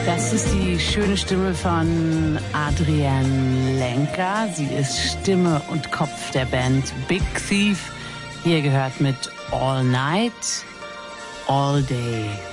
Das ist die schöne Stimme von Adrienne Lenker. Sie ist Stimme und Kopf der Band Big Thief. Hier gehört mit All Night, All Day.